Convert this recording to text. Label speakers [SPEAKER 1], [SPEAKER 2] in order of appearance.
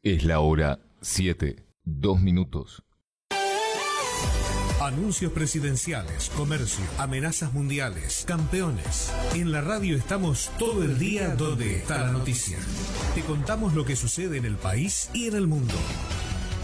[SPEAKER 1] Es la hora 7, 2 minutos.
[SPEAKER 2] Anuncios presidenciales, comercio, amenazas mundiales, campeones. En la radio estamos todo el día donde está la noticia. Te contamos lo que sucede en el país y en el mundo.